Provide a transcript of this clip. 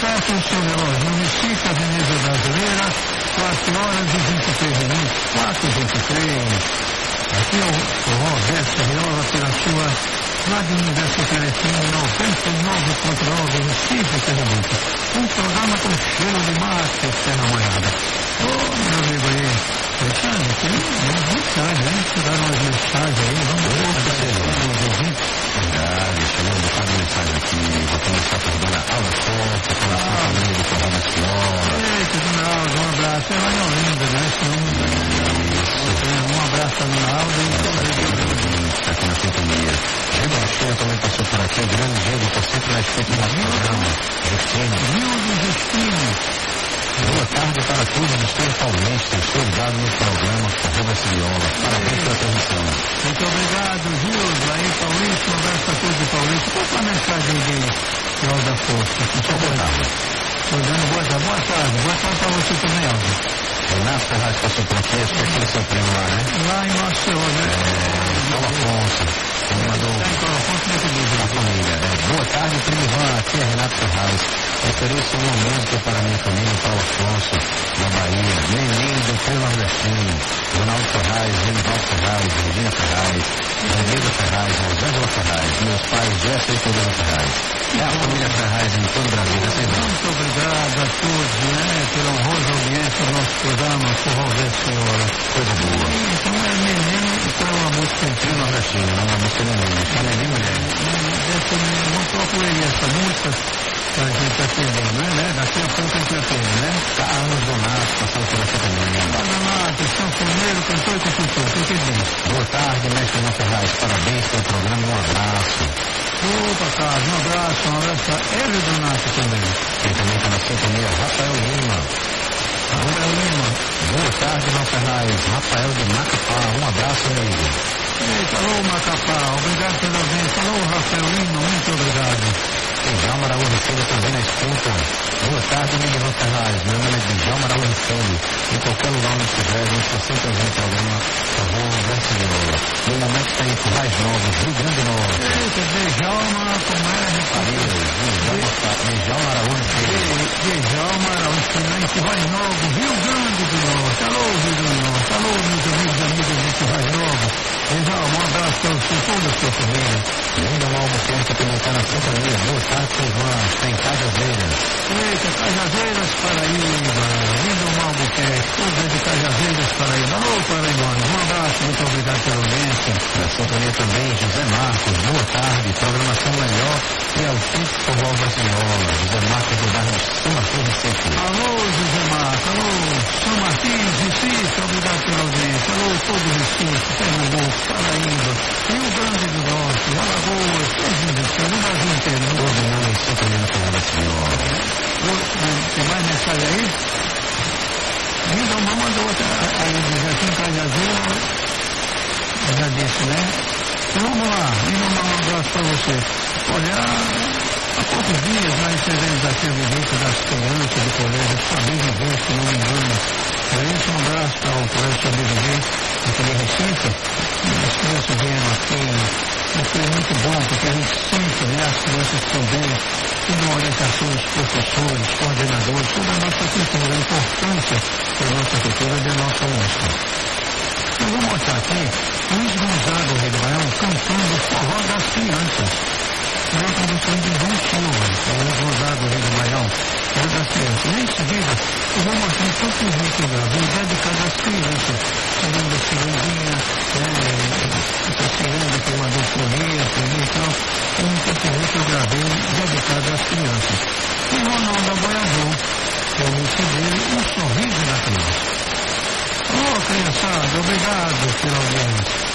certo o seu relógio. No Recife, Avenida Brasileira, 4 horas e 23 minutos, 4h23. Aqui é o Roberto Viola pela sua Rádio Universitária FM 99.9 Recife, Pernambuco. Um programa com cheiro de mate, essa namorada. Ô, meu amigo aí, Alexandre, tem umas mensagens, hein? Chegaram umas mensagens aí, vamos ver o que verdade, chegou um bocado de mensagem aqui. Vou começar por Dona Alda Costa, pela sua família do Forró da Senhora. Eita, Dona Alda, um abraço. É lá em Olinda, né? Um abraço a Dona Alda e está aqui na sintonia. Gildo Machado também passou por aqui. O grande Gildo está sempre na escuta do nosso programa. Justino. Boa tarde para todos os seus paulistas. Estou ligado no programa Forró da Senhora. Parabéns pela transmissão. Muito obrigado, Gildo. Aí, Paulista, um abraço a todos os paulistas. Qual foi a mensagem de Alda Costa? Boa tarde. Estou dando boa tarde. Boa tarde para você também, Alda. Renato Ferraz passou por aqui, acho que é aquele seu primo lá, né? Lá em Maceió, né? Paulo Afonso. Ele mandou a família. Boa tarde, primo Ivan. Aqui é Renato Ferraz. Ofereço uma música para minha família, Paulo Afonso, da Bahia. Neném do Trio Nordestino. Ronaldo Ferraz, Renivaldo Ferraz, Regina Ferraz, Renilda Ferraz, Rosângela Ferraz. Meus pais, Jessa e Teresa Ferraz. É a família Ferraz em todo o Brasil, Muito obrigado a todos, né, pela honrosa audiência do nosso programa Forró da Senhora. Coisa boa. Então é Neném, então é uma música em Trio Nordestino, não é uma música Neném, é Neném Mulher. Não procurei essa música para a gente atender, né? Daqui a pouco a gente atende, né? Carlos Donato passando por aqui também. Donato, sanfoneiro, cantor e compositor, o que diz? Boa tarde, mestre Ivan Ferraz. Parabéns pelo programa, um abraço. Opa, Carlos, um abraço a ele, Donato, também. Quem também está na sintonia, Rafael Lima. Boa tarde, Ivan Ferraz. Rafael de Macapá, um abraço, amigo. Eita, alô, Macapá, obrigado pela audiência. Alô, Rafael Lima, muito obrigado. Djalma Araújo Filho também na escuta. Boa tarde, amigo Ivan Ferraz. Meu nome é Djalma Araújo Filho. Em qualquer lugar onde estiver, a gente está sempre ouvindo o programa Forró da Senhora. No momento está em Currais Novos, Rio Grande do Norte. Eita, Djalma, como é? Djalma Araújo Filho. Djalma Araújo Filho, em Currais Novos, Rio Grande do Norte. Alô, Rio Grande do Norte. Alô, meus amigos e amigas de Currais Novos. Djalma, um abraço para você, toda a sua família. Ainda mal Albuquerque também está na sintonia. Boa tarde, Ivan. Está em Cajazeiras. Eita, Cajazeiras, Paraíba. Lindo Albuquerque, todos de Cajazeiras, Paraíba. Alô, Paraíbanos, um abraço, muito obrigado pela audiência. Na sintonia também, José Marcos. Boa tarde. Programação melhor e autêntico Forró da Senhora. José Marcos do bairro São Martins, Recife. Alô, José Marcos. Alô, São Martins, Recife. Obrigado pela audiência. Alô, todo Recife, Pernambuco, Paraíba, Rio Grande do Norte, Alagoas, no Brasil inteiro. Todo mundo em sintonia no Forró da Senhora. Tem mais mensagem aí? Então, mandou outra aí, aqui em Cajazeiro. Já disse, né? Então vamos lá, mandar um abraço para você. Olha, há poucos dias nós fizemos aqui a visita das crianças do colégio Sabino Reis, se não me engano. Por isso, um abraço para o colégio Sabino Reis, aqui de Recife. As crianças vieram aqui. Foi muito bom, porque a gente sempre, né, as crianças também, têm uma orientação dos professores, coordenadores, sobre a nossa cultura, a importância da nossa cultura e da nossa música. Eu vou mostrar aqui Luiz Gonzaga Redoão cantando Forró das Crianças. É uma produção de João Silva, Luiz Gonzaga Redoão, Forró das Crianças. E em seguida, eu vou mostrar um pouco de que eu gravei dedicado às crianças. Falando da cirurgia, essa cirurgia que mandou correr, então, um pouquinho que eu gravei dedicado às crianças. E Ronaldo Aboiador, que é o início dele, Um Sorriso da Criança. Ô, criançada, obrigado pela audiência.